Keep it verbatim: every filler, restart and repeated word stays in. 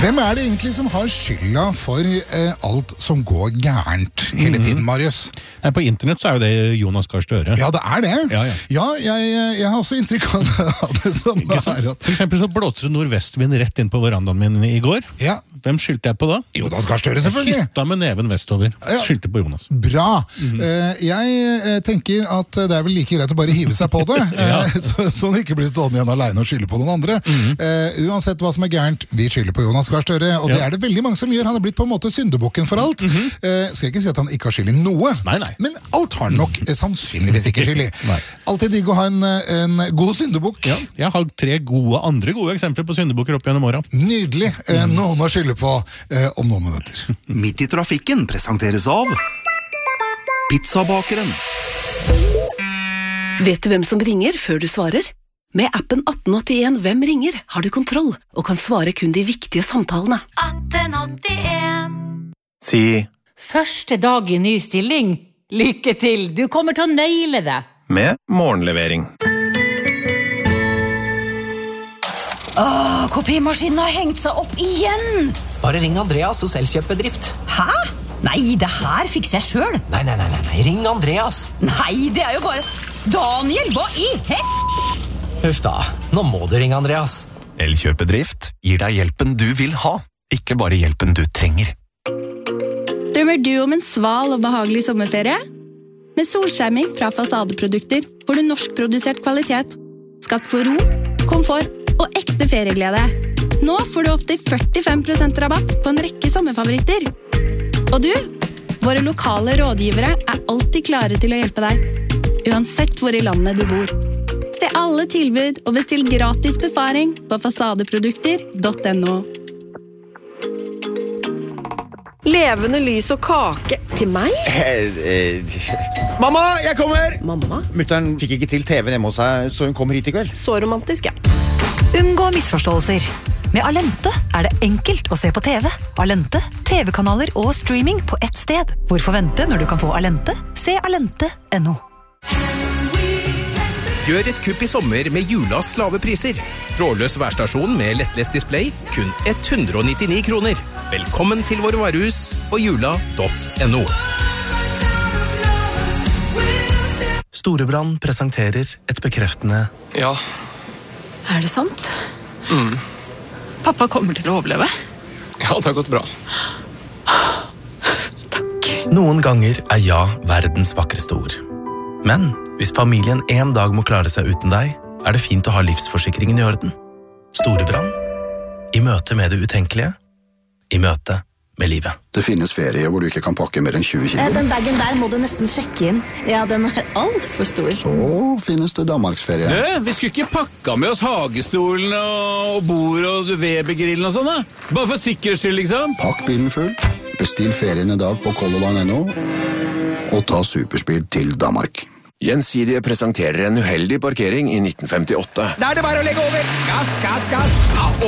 Hvem er det egentlig som har skylda for eh, alt som går gærent hele tiden, Marius? Nei, på internett så er jo det Jonas Gahr Støre. Ja, det er det. Ja, ja. ja jeg, jeg har også inntrykk av det, av det som er at... For eksempel så blåser det nordvestvind rett inn på verandaen min i går. Ja. Hvem skyldte jeg på da? Jonas Gahr Støre, selvfølgelig. Jeg hytta med neven vestover. Ja. Skyldte på Jonas. Bra. Mm-hmm. uh, jeg uh, tenker at det er vel like greit å bare hive seg på det, ja. uh, så, så det ikke blir stående igjen alene og skylde på noen andre. Mm-hmm. uh, uansett hva som er gærent, vi skylder på Jonas Gahr Støre, og ja. det er det veldig mange som gjør. Han er blitt på en måte syndebukken for alt. Mm-hmm. uh, skal jeg ikke si at han ikke har skyld i noe, nei, nei. men alt har han nok uh, sannsynligvis ikke skyld i. Alltid digg å ha en, en god syndebukk. Ja. Jeg har tre gode, andre gode eksempler på syndebukker opp gjennom året. Nydelig. Uh, noen å skylde på uh, om noen minutter. Midt i trafikken presenteres av Pizzabakeren. Vet du hvem som ringer før du svarer? Med appen atten åttien Hvem ringer har du kontroll og kan svare kun de viktige samtalene. atten åttien Si Første dag i ny stilling. Lykke til, du kommer til å naile det. Med morgenlevering. Åh, kopimaskinen har hengt seg opp igjen. Bare ring Andreas hos Elkjøp-bedrift. Hæ? Nei, det her fikser jeg selv. Nei, nei, nei, nei, ring Andreas. Nei, det er jo bare... Daniel, hva i hel... Huff da, nå må du ringe Andreas. Elkjøp-bedrift gir deg hjelpen du vil ha, ikke bare hjelpen du trenger. Drømmer du om en sval og behagelig sommerferie? Med solskjerming fra Fasadeprodukter får du norskprodusert kvalitet. Skapt for ro, komfort og ekte ferieglede. Nå får du opp til førtifem prosent rabatt på en rekke sommerfavoritter. Og du, våre lokale rådgivere er alltid klare til å hjelpe deg. Uansett hvor i landet du bor. Se alle tilbud og bestill gratis befaring på fasadeprodukter punktum no. Levende lys og kake til meg? Eh, eh. Mamma, jeg kommer! Mamma? Mutteren fikk ikke til T V hjemme hos seg, så hun kommer hit i kveld. Så romantisk, ja. Unngå misforståelser. Med Alente er det enkelt å se på T V. Alente, T V-kanaler og streaming på ett sted. Hvorfor vente når du kan få Alente? Se alente punktum no. Gjør et kupp i sommer med Julas lave priser. Trådløs værstasjon med lettlest display, kun hundre og nittini kroner. Velkommen til våre varehus på jula punktum no. Storebrand presenterer et bekreftende Ja. Er det sant? Mm. Pappa kommer til å overleve. Ja, det har gått bra. Noen ganger er ja verdens vakreste ord. Men hvis familien en dag må klare seg uten deg, er det fint å ha livsforsikringen i orden. Storebrand. I møte med det utenkelige. I møte med livet. Det finnes ferie hvor du ikke kan pakke mer enn tjue kilo. Den bagen der må du nesten sjekke inn. Ja, den er alt for stor. Så finnes det Danmarksferie. Du, vi skulle ikke pakka med oss hagestolen og bord og Weber-grillen og sånn, da? Bare for sikkerhets skyld, liksom. Pakk bilen full. Bestill ferien i dag på color line punktum no. Og ta superspeed til Danmark. Gjensidige presenterer en uheldig parkering i nitten femtiåtte. Da er det bare å legge over. Gass, gass, gass.